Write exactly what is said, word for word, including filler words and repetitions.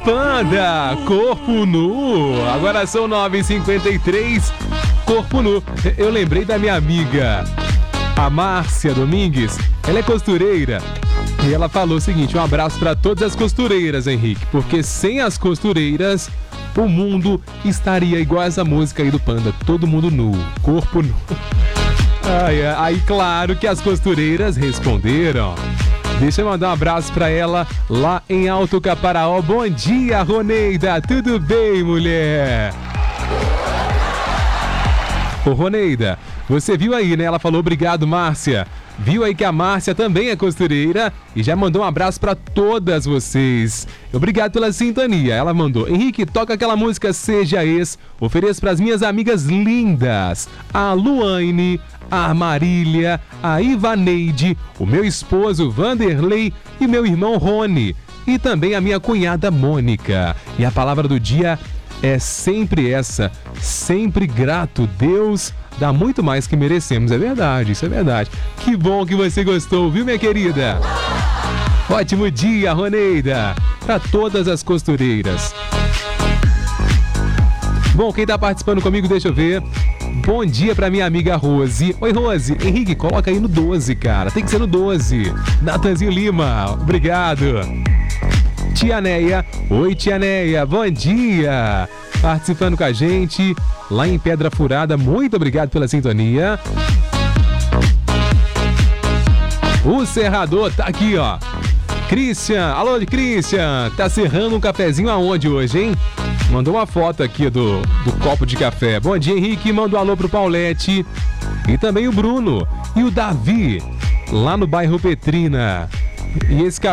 Panda, corpo nu. Agora são nove e cinquenta e três, corpo nu. Eu lembrei da minha amiga, a Márcia Domingues. Ela é costureira e ela falou o seguinte: um abraço para todas as costureiras, Henrique, porque sem as costureiras o mundo estaria igual essa música aí do Panda, todo mundo nu, corpo nu. Ai, aí claro que as costureiras responderam. Deixa eu mandar um abraço pra ela lá em Alto Caparaó. Bom dia, Roneida. Tudo bem, mulher? Ô, Roneida, você viu aí, né? Ela falou obrigado, Márcia. Viu aí que a Márcia também é costureira e já mandou um abraço pra todas vocês. Obrigado pela sintonia. Ela mandou: Henrique, toca aquela música Seja Ex. Ofereço pras minhas amigas lindas, a Luane, a Marília, a Ivaneide, o meu esposo Vanderlei e meu irmão Rony, e também a minha cunhada Mônica. E a palavra do dia é sempre essa: sempre grato. Deus dá muito mais que merecemos. É verdade, isso é verdade. Que bom que você gostou, viu, minha querida? Ótimo dia, Roneida, para todas as costureiras. Bom, quem tá participando comigo, deixa eu ver. Bom dia pra minha amiga Rose. Oi, Rose. Henrique, coloca aí no doze, cara. Tem que ser no doze. Natanzinho Lima, obrigado. Tia Neia. Oi, tia Neia. Bom dia. Participando com a gente lá em Pedra Furada. Muito obrigado pela sintonia. O serrador tá aqui, ó. Christian. Alô, Christian. Tá serrando um cafezinho aonde hoje, hein? Mandou uma foto aqui do, do copo de café. Bom dia, Henrique. Manda um alô pro Paulette. E também o Bruno. E o Davi, lá no bairro Petrina. E esse